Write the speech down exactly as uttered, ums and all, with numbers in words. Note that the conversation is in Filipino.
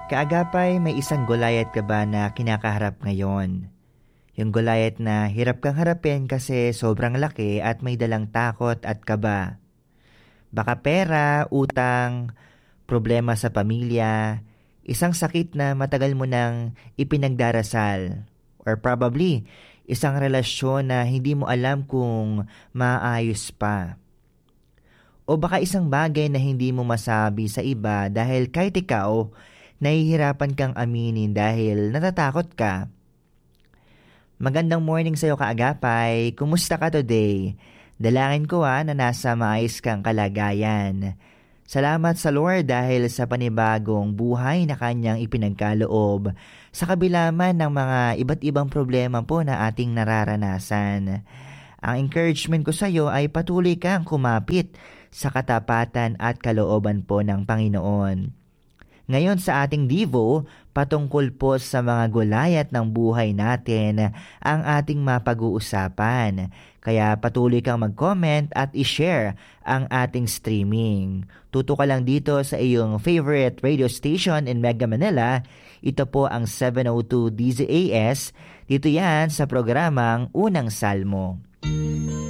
Kaagapay, may isang Goliath ka ba na kinakaharap ngayon? Yung Goliath na hirap kang harapin kasi sobrang laki at may dalang takot at kaba. Baka pera, utang, problema sa pamilya, isang sakit na matagal mo nang ipinagdarasal. Or probably, isang relasyon na hindi mo alam kung maayos pa. O baka isang bagay na hindi mo masabi sa iba dahil kahit ikaw, nahihirapan kang aminin dahil natatakot ka. Magandang morning sa'yo kaagapay. Kumusta ka today? Dalangin ko ha na nasa maayos kang kalagayan. Salamat sa Lord dahil sa panibagong buhay na kanyang ipinagkaloob sa kabila man ng mga iba't ibang problema po na ating nararanasan. Ang encouragement ko sa iyo ay patuloy kang kumapit sa katapatan at kalooban po ng Panginoon. Ngayon sa ating Devo, patungkol po sa mga Goliath ng buhay natin ang ating mapag-uusapan. Kaya patuloy kang mag-comment at i-share ang ating streaming. Tuto ka lang dito sa iyong favorite radio station in Mega Manila. Ito po ang seven oh two D Z A S. Dito yan sa programang Unang Salmo.